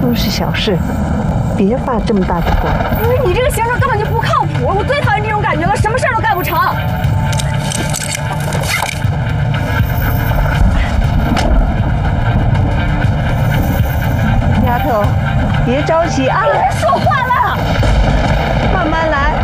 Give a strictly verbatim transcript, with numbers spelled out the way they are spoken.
都是小事，别发这么大的火。 你这个先生根本就不靠谱，我最讨厌这种感觉了，什么事儿都干不成。 丫头，别着急啊， 别说话了， 慢慢来。